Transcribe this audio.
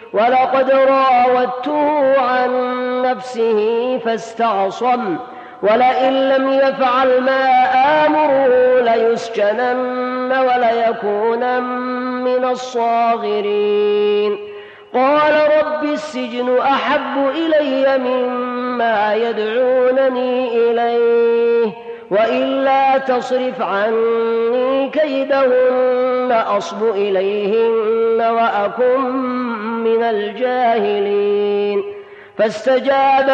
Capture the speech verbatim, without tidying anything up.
ولقد راودته عن نفسه فاستعصم ولئن لم يفعل ما آمره ليسجنن وليكونن من الصاغرين. قال رب السجن أحب إلي مما يدعونني إليه وإلا تصرف عني كيدهن أصب إليهن وأكن من الجاهلين. فاستجاب